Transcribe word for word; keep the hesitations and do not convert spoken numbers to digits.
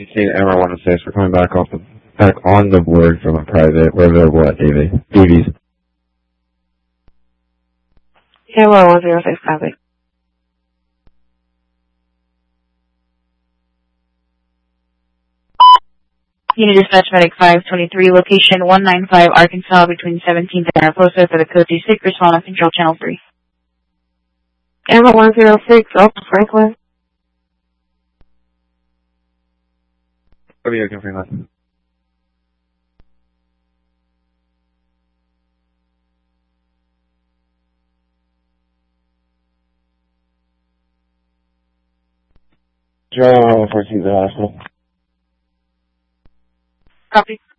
sixteen M R one oh six. We're coming back off the back on the board from a private. We're available at Davy. Davies. M R one oh six, copy. Unit Dispatch Medic five twenty-three, location one ninety-five Arkansas between seventeenth and Mariposa for the code two six, respond on control channel three. M R one oh six, Alpha Franklin. What are you looking for, man? Charlie one oh four to the hospital. Copy.